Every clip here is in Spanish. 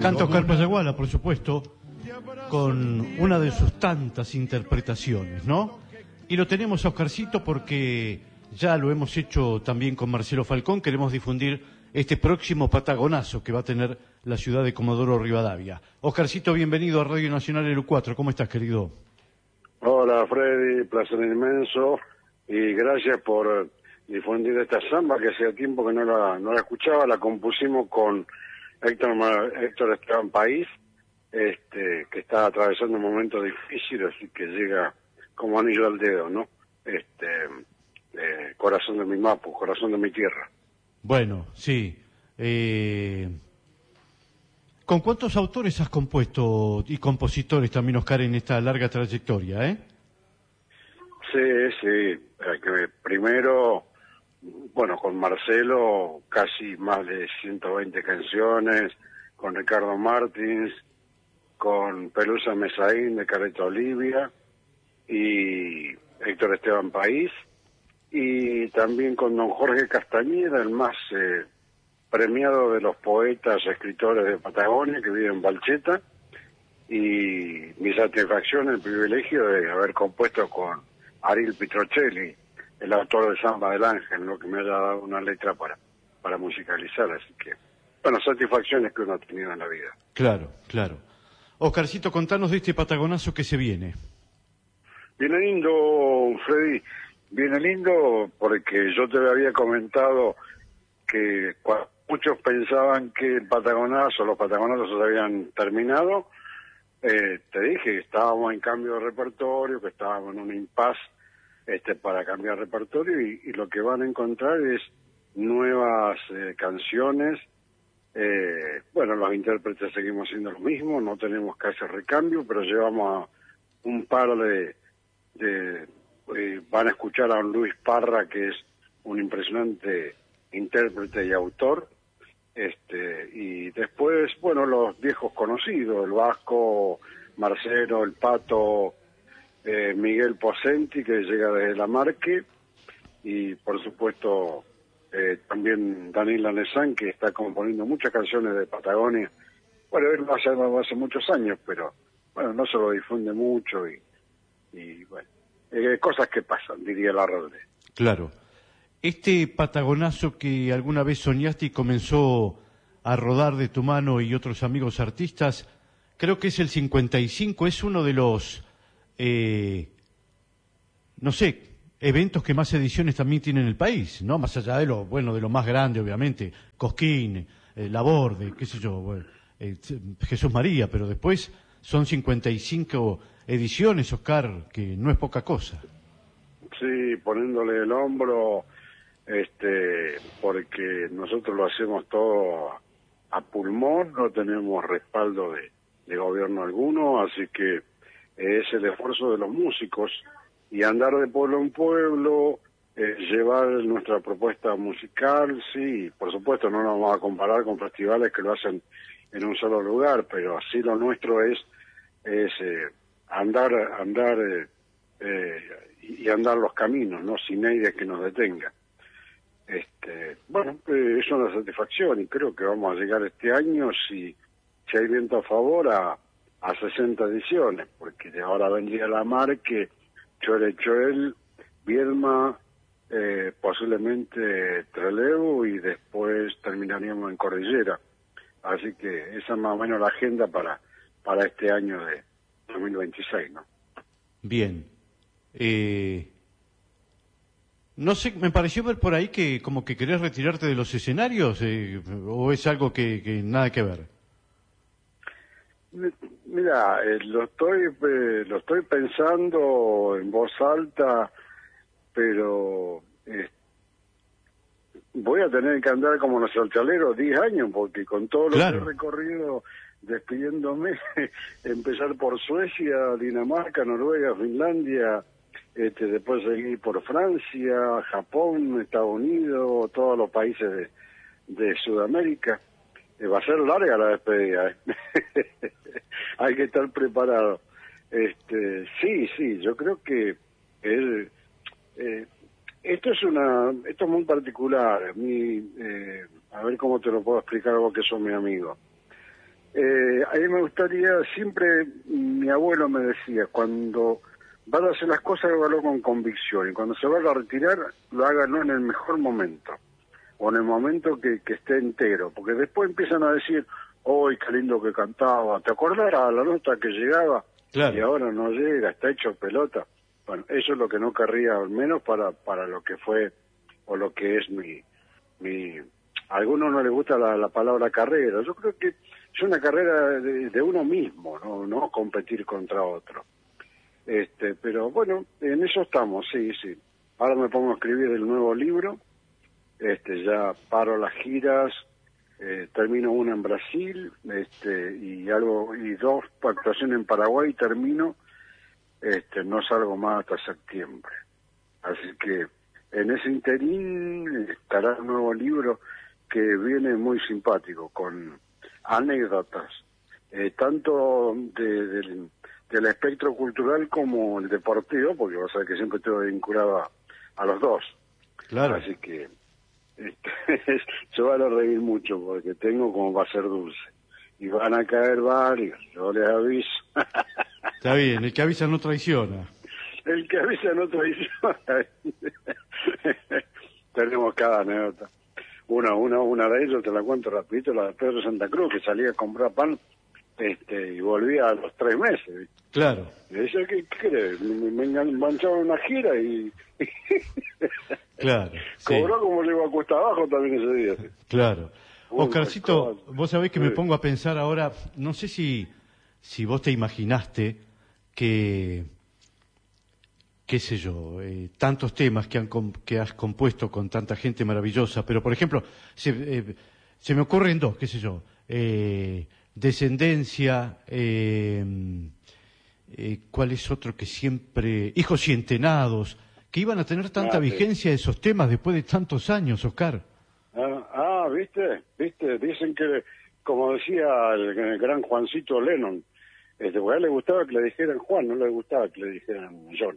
Canta Oscar Payaguala, por supuesto, con una de sus tantas interpretaciones, ¿no? Y lo tenemos a Oscarcito porque ya lo hemos hecho también con Marcelo Falcón. Queremos difundir este próximo patagonazo que va a tener la ciudad de Comodoro Rivadavia. Oscarcito, bienvenido a Radio Nacional LU4. ¿Cómo estás, querido? Hola, Freddy, placer inmenso y gracias por difundir esta samba que hacía tiempo que no la escuchaba. La compusimos con Héctor Esteban País, que está atravesando un momento difícil, así que llega como anillo al dedo, ¿no? Corazón de mi mapu, corazón de mi tierra. Bueno, sí. ¿Con cuántos autores has compuesto y compositores también, Oscar, en esta larga trayectoria, Sí. Primero, bueno, con Marcelo casi más de 120 canciones, con Ricardo Martins, con Pelusa Mesaín de Careta Olivia y Héctor Esteban País, y también con don Jorge Castañeda, el más premiado de los poetas, escritores de Patagonia, que vive en Balcheta, y mi satisfacción, el privilegio de haber compuesto con Ariel Pitrocelli, el autor de Samba del Ángel, ¿no? Que me haya dado una letra para musicalizar, así que, bueno, satisfacciones que uno ha tenido en la vida. Claro, claro. Oscarcito, contanos de este patagonazo que se viene. Viene lindo, Freddy, viene lindo porque yo te había comentado que muchos pensaban que el patagonazo, los patagonazos se habían terminado. Te dije que estábamos en cambio de repertorio, que estábamos en un impasse para cambiar repertorio, y lo que van a encontrar es nuevas canciones. Bueno, los intérpretes seguimos siendo los mismos, no tenemos casi recambio, pero llevamos a un par van a escuchar a un Luis Parra, que es un impresionante intérprete y autor, y después, bueno, los viejos conocidos, el Vasco, Marcelo, el Pato, Miguel Pocenti, que llega desde La Marque, y por supuesto también Daniel Lanesán, que está componiendo muchas canciones de Patagonia. Bueno, él lo hace muchos años, pero bueno, no se lo difunde mucho, y bueno, cosas que pasan, diría Larralde. Claro. Este patagonazo que alguna vez soñaste y comenzó a rodar de tu mano y otros amigos artistas, creo que es el 55, es uno de los, no sé, eventos que más ediciones también tiene en el país, ¿no? Más allá de lo, bueno, de lo más grande, obviamente, Cosquín, Laborde, qué sé yo, bueno, Jesús María, pero después son 55 ediciones, Oscar, que no es poca cosa. Sí, poniéndole el hombro, porque nosotros lo hacemos todo a pulmón, no tenemos respaldo de gobierno alguno, así que es el esfuerzo de los músicos, y andar de pueblo en pueblo, llevar nuestra propuesta musical. Sí, por supuesto no nos vamos a comparar con festivales que lo hacen en un solo lugar, pero así lo nuestro es andar y andar los caminos, no sin nadie que nos detenga. Bueno, es una satisfacción, y creo que vamos a llegar este año, si hay viento a favor, a 60 ediciones, porque de ahora vendría La Marque, Choel, Viedma, posiblemente Trelew, y después terminaríamos en Cordillera. Así que esa es más o menos la agenda para este año de 2026, ¿no? Bien. No sé, me pareció ver por ahí que como que querés retirarte de los escenarios, o es algo que nada que ver. Mira, lo estoy pensando en voz alta, pero voy a tener que andar como los salchaleros 10 años, porque con todo lo que he recorrido despidiéndome, empezar por Suecia, Dinamarca, Noruega, Finlandia, después seguir por Francia, Japón, Estados Unidos, todos los países de Sudamérica. Va a ser larga la despedida, Hay que estar preparado. Sí, yo creo que esto es muy particular. A ver cómo te lo puedo explicar vos, que sos mi amigo. A mí me gustaría, siempre mi abuelo me decía, cuando vas a hacer las cosas, hágalo con convicción, y cuando se vaya a retirar, lo hágalo en el mejor momento, o en el momento que esté entero, porque después empiezan a decir, ¡ay, qué lindo que cantaba! ¿Te acordarás la nota que llegaba? Claro. Y ahora no llega, está hecho pelota. Bueno, eso es lo que no querría, al menos para lo que fue, o lo que es mi... A algunos no les gusta la palabra carrera. Yo creo que es una carrera de uno mismo, no competir contra otro. Pero bueno, en eso estamos, sí. Ahora me pongo a escribir el nuevo libro, ya paro las giras, termino una en Brasil, y dos actuaciones en Paraguay termino, no salgo más hasta septiembre. Así que en ese interín estará un nuevo libro que viene muy simpático, con anécdotas, tanto del espectro cultural como el deportivo, porque vas a ver que siempre estoy vinculado a los dos. Claro. Así que se van a reír mucho, porque tengo como va a ser dulce. Y van a caer varios, yo les aviso. Está bien, el que avisa no traiciona. El que avisa no traiciona. Tenemos cada anécdota. Una de ellos te la cuento rapidito, la de Pedro Santa Cruz, que salía a comprar pan y volvía a los 3 meses. ¿Viste? Claro. Y decía, ¿qué crees? Me enganchaba en una gira y... Claro. Sí. Cobró como le iba a cuesta abajo también ese día. ¿Sí? Claro. Oscarcito, vos sabés que sí. me pongo a pensar ahora, no sé si vos te imaginaste que, qué sé yo, tantos temas que has compuesto con tanta gente maravillosa, pero por ejemplo, se me ocurren dos, qué sé yo, Descendencia, ¿cuál es otro que siempre? Hijos y Entenados, que iban a tener tanta vigencia esos temas después de tantos años, Oscar. ¿Viste? Dicen que, como decía el gran Juancito Lennon, porque a él le gustaba que le dijeran Juan, no le gustaba que le dijeran John.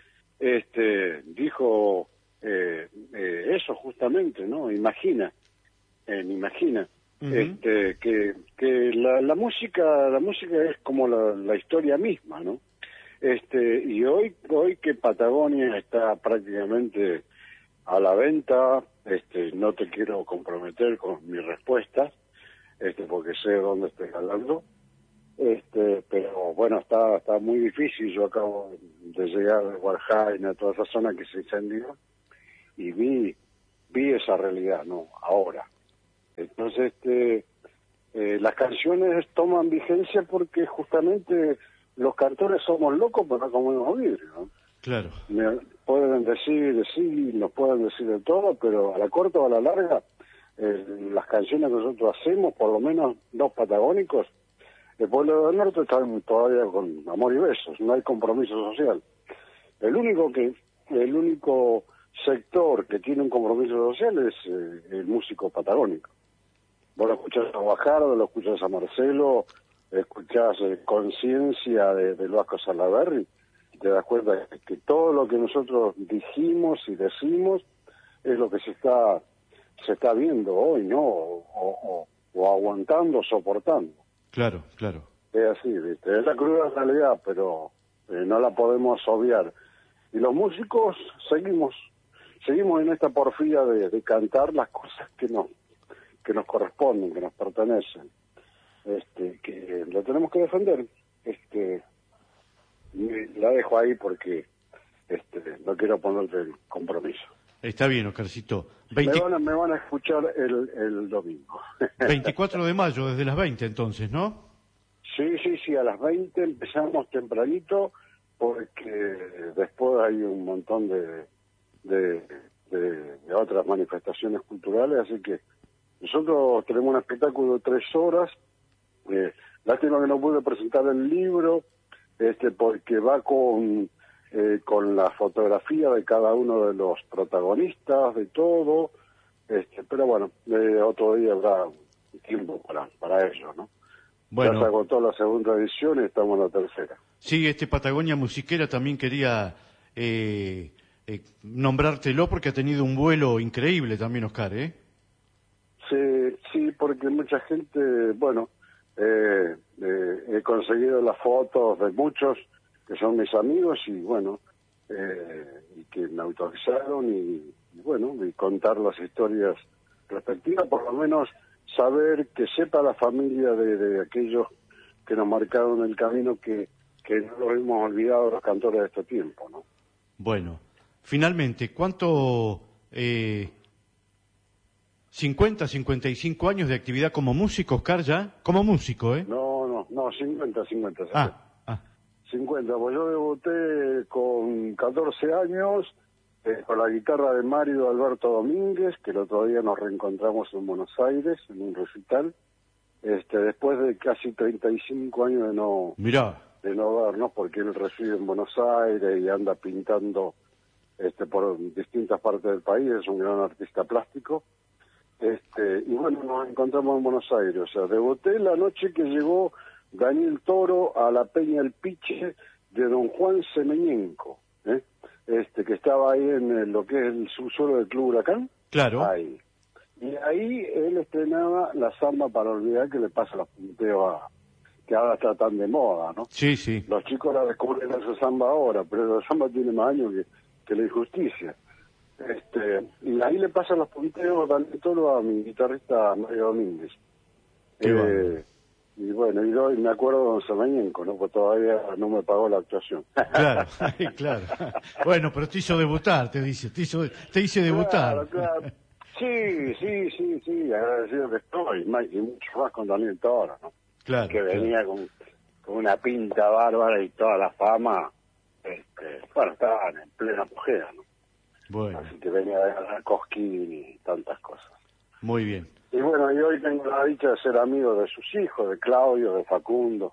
Dijo eso justamente, ¿no? Imagina. Uh-huh. Que la música es como la historia misma, ¿no? Y hoy que Patagonia está prácticamente a la venta, no te quiero comprometer con mi respuesta, porque sé de dónde estoy hablando, pero bueno, está muy difícil. Yo acabo de llegar de Huarjaina, a toda esa zona que se incendió, y vi esa realidad, ¿no? Ahora. Entonces, las canciones toman vigencia porque justamente los cantores somos locos, pero no comemos vidrio, ¿no? Claro. Pueden decir sí, nos pueden decir de todo, pero a la corta o a la larga, las canciones que nosotros hacemos, por lo menos dos patagónicos, el pueblo del norte está todavía con amor y besos, no hay compromiso social. El único sector que tiene un compromiso social es el músico patagónico. Vos lo escuchás a Guajardo, lo escuchás a Marcelo, escuchás Conciencia del Vasco Salaverry, y te das cuenta que todo lo que nosotros dijimos y decimos es lo que se está viendo hoy, ¿no? O aguantando, soportando. Claro. Es así, ¿viste? Es la cruda realidad, pero no la podemos obviar. Y los músicos seguimos en esta porfía de cantar las cosas que nos corresponden, que nos pertenecen, que lo tenemos que defender. La dejo ahí porque no quiero ponerte el compromiso. Está bien, Oscarcito. Me van a escuchar el domingo. 24 de mayo, desde las 20 entonces, ¿no? Sí, a las 20 empezamos tempranito, porque después hay un montón de otras manifestaciones culturales, así que nosotros tenemos un espectáculo de 3 horas. Lástima que no pude presentar el libro, porque va con la fotografía de cada uno de los protagonistas, de todo, pero bueno, otro día habrá tiempo para ello, ¿no? Bueno, ya se agotó la segunda edición y estamos en la tercera. Sí, Patagonia Musiquera también quería nombrártelo porque ha tenido un vuelo increíble también, Oscar, ¿eh? Sí, porque mucha gente, bueno, He conseguido las fotos de muchos que son mis amigos y bueno, y que me autorizaron y bueno, y contar las historias respectivas, por lo menos saber que sepa la familia de aquellos que nos marcaron el camino, que no los hemos olvidado los cantores de este tiempo, ¿no? Bueno, finalmente, ¿cuánto 50, 55 años de actividad como músico, Oscar, ya? Como músico, ¿eh? No, 50. 50. 50, pues yo debuté con 14 años con la guitarra de Mario Alberto Domínguez, que el otro día nos reencontramos en Buenos Aires, en un recital, después de casi 35 años Mirá. de no vernos, porque él reside en Buenos Aires y anda pintando por distintas partes del país, es un gran artista plástico. Y bueno, nos encontramos en Buenos Aires, o sea, debuté la noche que llegó Daniel Toro a la Peña El Piche de don Juan Semeñenco, que estaba ahí en lo que es el subsuelo del Club Huracán. Claro. Ahí. Y ahí él estrenaba la samba para olvidar, que le pasa los punteos que ahora está tan de moda, ¿no? Sí, sí. Los chicos la descubren esa samba ahora, pero la samba tiene más años que la injusticia. Y ahí le pasan los punteos Daniel Toro a mi guitarrista Mario Domínguez. Y bueno, y me acuerdo de don Semeñenco, ¿no? Pues todavía no me pagó la actuación. Claro, claro. Bueno, pero te hizo debutar, te hice debutar. Claro. Sí, agradecido que estoy, y mucho más con Daniel Toro, ¿no? Claro. Que venía con una pinta bárbara y toda la fama, bueno, estaban en plena apogeo, ¿no? Bueno. Así que venía de ganar Cosquín y tantas cosas. Muy bien. Y bueno, y hoy tengo la dicha de ser amigo de sus hijos, de Claudio, de Facundo.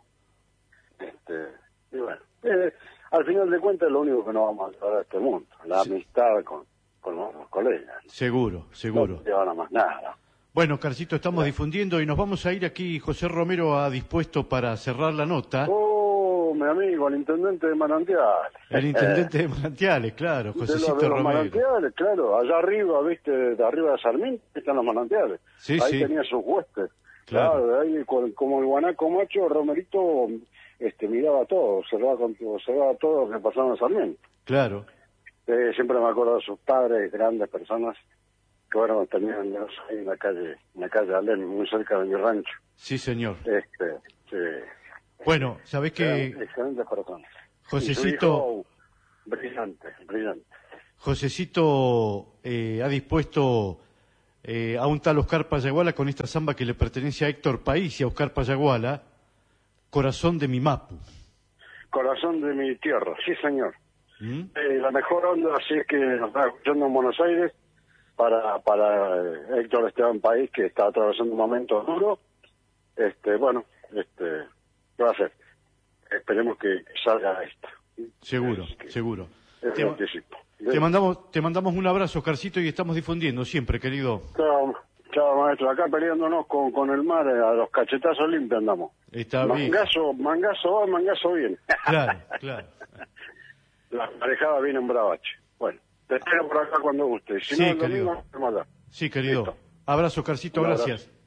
Y bueno, al final de cuentas es lo único que nos vamos a llevar a este mundo, la amistad con nuestros colegas. Seguro. No llevan a más nada. Bueno, Carcito, estamos difundiendo y nos vamos a ir aquí. José Romero ha dispuesto para cerrar la nota. Mi amigo, el intendente de Manantiales. El intendente de Manantiales, claro, Josecito de los Romero. Manantiales, claro, allá arriba, viste, de arriba de Sarmiento, están los Manantiales. Sí, ahí sí. Tenía sus huestes. Claro. De ahí, como el guanaco macho, Romerito miraba todo, observaba todo lo que pasaba en Sarmiento. Claro. Siempre me acuerdo de sus padres, grandes personas, que bueno, tenían ahí en la calle Alén, muy cerca de mi rancho. Sí, señor. Sí. Bueno, ¿sabés qué? Excelentes personas. Josecito, brillante. Josecito ha dispuesto a un tal Oscar Payaguala con esta samba que le pertenece a Héctor País y a Oscar Payaguala, Corazón de mi Mapu. Corazón de mi tierra, sí señor. La mejor onda, así es que nos está escuchando en Buenos Aires, para Héctor Esteban País, que está atravesando un momento duro. ¿Qué va a hacer? Esperemos que salga esto. Seguro. Te mandamos un abrazo, Oscarcito, y estamos difundiendo siempre, querido. Chao, maestro. Acá peleándonos con el mar, a los cachetazos limpios andamos. Está bien. Mangazo bien. Claro. La marejada viene en Bravache. Bueno, te espero por acá cuando guste. Si sí, no, el querido. domingo, Sí, querido. Listo. Abrazo, Oscarcito, gracias.